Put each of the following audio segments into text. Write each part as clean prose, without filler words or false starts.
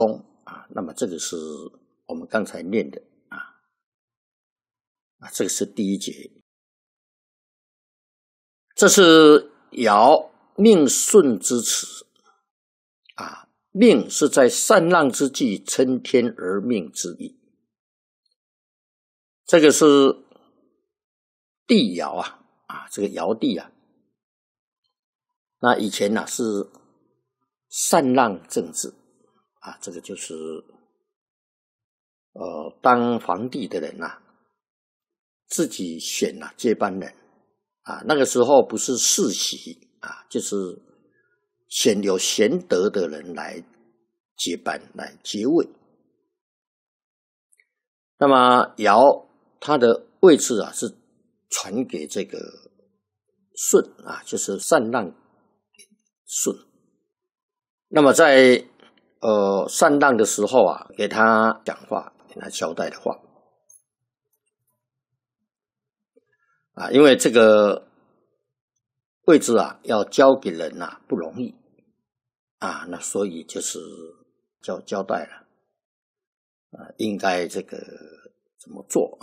那么这个是我们刚才念的这个是第一节。这是尧命舜之辞命是在善浪之际称天而命之意。这个是帝尧这个尧帝那以前是禅让政治这个就是当皇帝的人自己选接班人那个时候不是世袭就是选有贤德的人来接班来接位。那么尧他的位置是传给这个舜就是禅让舜。那么在禅让的时候给他讲话，给他交代的话因为这个位置要交给人不容易那所以就是交代了应该这个怎么做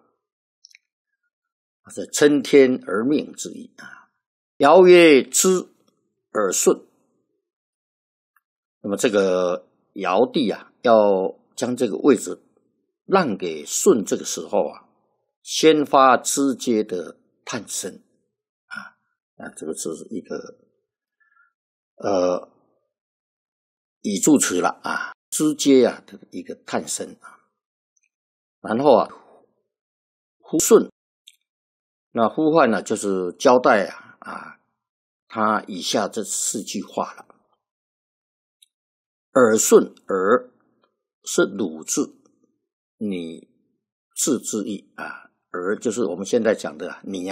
是称天而命之意尧曰：知尔舜。那么这个尧帝要将这个位置让给舜，这个时候先发知阶的叹声这个是一个语助词了知阶的一个叹声然后呼舜。那呼唤就是交代他以下这4句话了。尔舜，尔是汝字，你字之意尔就是我们现在讲的你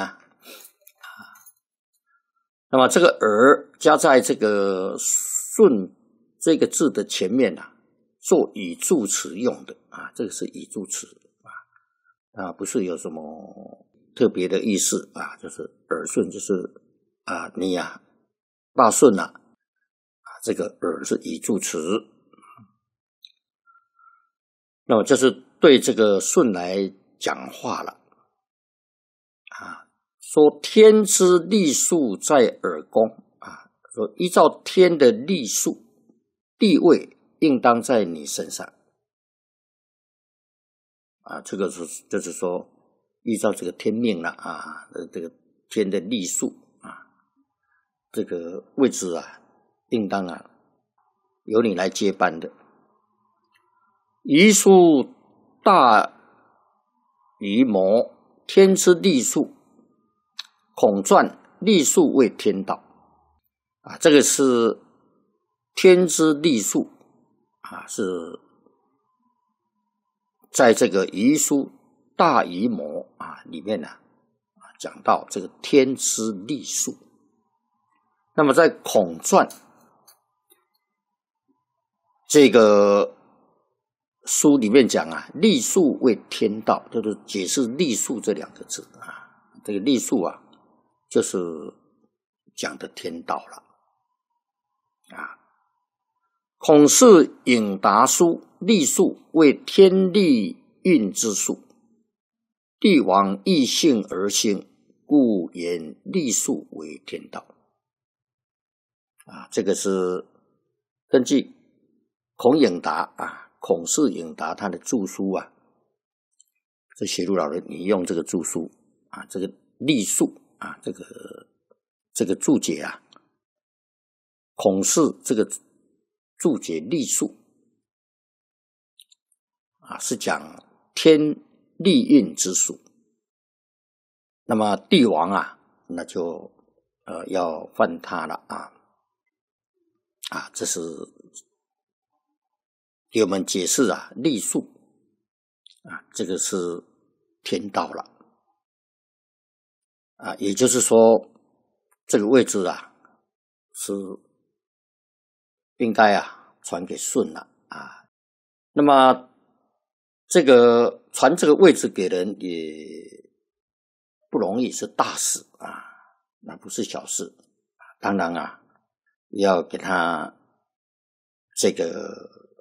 那么这个尔加在这个舜这个字的前面做语助词用的这个是语助词不是有什么特别的意思就是尔舜就是你大舜这个尔是语助词。那么就是对这个舜来讲话了说天之历数在尔公说依照天的历数地位应当在你身上这个就是说依照这个天命这个天的历数这个位置应当由你来接班的。遗书大于谋，天之历数，孔传历数为天道这个是天之历数是在这个遗书大于谋里面讲到这个天之历数。那么在孔传这个书里面讲历数为天道，就是解释历数这2个字这个历数就是讲的天道了孔氏引达书，历数为天历运之数，帝王异性而兴，故言历数为天道这个是根据孔颖达孔氏颖达他的著书这写入老人引用这个著书这个历数这个注解孔氏这个注解历数是讲天历运之数。那么帝王那就要犯他了这是给我们解释历数这个是天道了也就是说这个位置是应该传给舜了那么这个传这个位置给人也不容易，是大事那不是小事当然要给他这个